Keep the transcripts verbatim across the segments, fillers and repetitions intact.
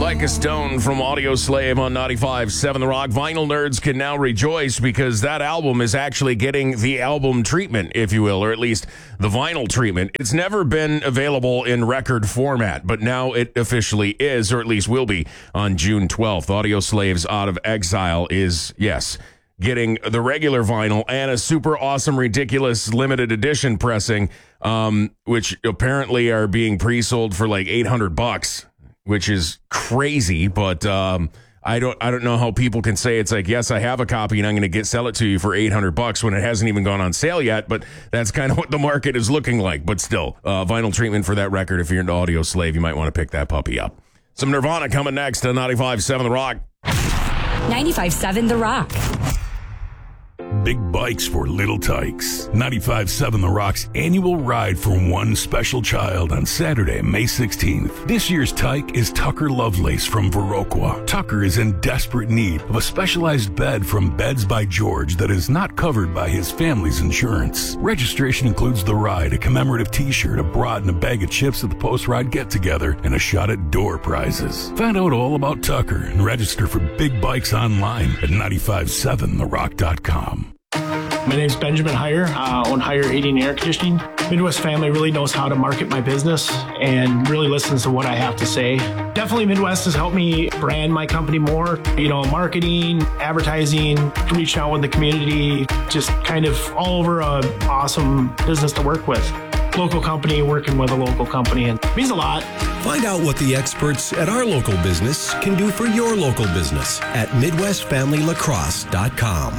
Like a Stone from Audio Slave on ninety-five point seven The Rock. Vinyl nerds can now rejoice because that album is actually getting the album treatment, if you will, or at least the vinyl treatment. It's never been available in record format, but now it officially is, or at least will be, on June twelfth. Audio Slave's Out of Exile is, yes, getting the regular vinyl and a super awesome, ridiculous limited edition pressing, um, which apparently are being pre-sold for like eight hundred bucks. Which is crazy, but um, I don't I don't know how people can say it's like, yes, I have a copy and I'm going to get sell it to you for eight hundred bucks when it hasn't even gone on sale yet. But that's kind of what the market is looking like. But still, uh, vinyl treatment for that record. If you're into Audio Slave, you might want to pick that puppy up. Some Nirvana coming next on ninety-five point seven The Rock. ninety-five point seven The Rock. Big bikes for little tykes. ninety-five point seven The Rock's annual ride for one special child on Saturday, May sixteenth. This year's tyke is Tucker Lovelace from Viroqua. Tucker is in desperate need of a specialized bed from Beds by George that is not covered by his family's insurance. Registration includes the ride, a commemorative t-shirt, a brat, and a bag of chips at the post-ride get-together, and a shot at door prizes. Find out all about Tucker and register for big bikes online at nine five seven the rock dot com. My name's Benjamin Heyer, uh, own Heyer Heating and Air Conditioning. Midwest Family really knows how to market my business and really listens to what I have to say. Definitely Midwest has helped me brand my company more. You know, marketing, advertising, reaching out with the community, just kind of all over a awesome business to work with. Local company working with a local company, and it means a lot. Find out what the experts at our local business can do for your local business at midwest family lacrosse dot com.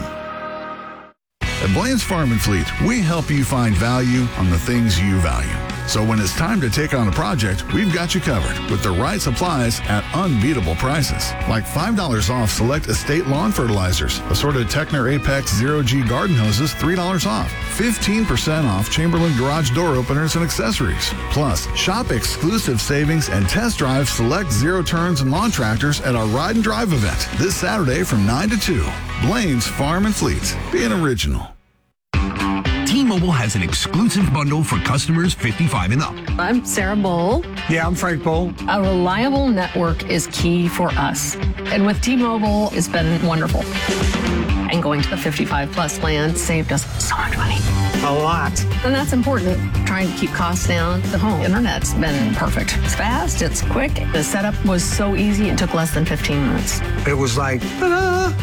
At Blaine's Farm and Fleet, we help you find value on the things you value. So when it's time to take on a project, we've got you covered with the right supplies at unbeatable prices. Like five dollars off select estate lawn fertilizers, assorted Techner Apex Zero G garden hoses, three dollars off. fifteen percent off Chamberlain garage door openers and accessories. Plus, shop exclusive savings and test drive select zero turns and lawn tractors at our Ride and Drive event this Saturday from nine to two. Blaine's Farm and Fleet, being original. T-Mobile has an exclusive bundle for customers fifty-five and up. I'm Sarah Bowl. Yeah, I'm Frank Bowl. A reliable network is key for us. And with T-Mobile, it's been wonderful. And going to the fifty-five plus plan saved us so much money. A lot. And that's important. Trying to keep costs down. The home internet's been perfect. It's fast, it's quick. The setup was so easy, it took less than fifteen minutes. It was like, ta-da!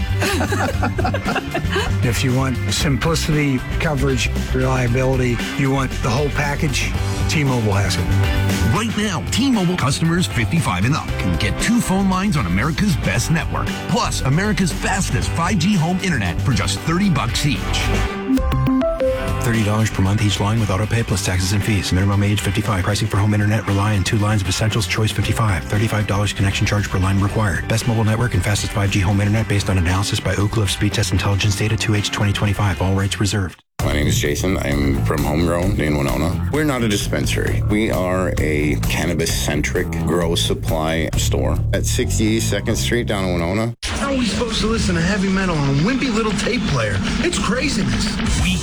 If you want simplicity, coverage, reliability, you want the whole package, T-Mobile has it. Right now, T-Mobile customers fifty-five and up can get two phone lines on America's best network, plus America's fastest five G home internet for just thirty bucks each. thirty dollars per month each line with autopay plus taxes and fees. Minimum age fifty-five. Pricing for home internet rely on two lines of Essentials Choice fifty-five. thirty-five dollars connection charge per line required. Best mobile network and fastest five G home internet based on analysis by Ookla of Speed Test Intelligence Data two H twenty twenty-five. All rights reserved. My name is Jason. I'm from Homegrown in Winona. We're not a dispensary. We are a cannabis-centric grow supply store at sixty-eight second Street down in Winona. How are we supposed to listen to heavy metal on a wimpy little tape player? It's craziness. We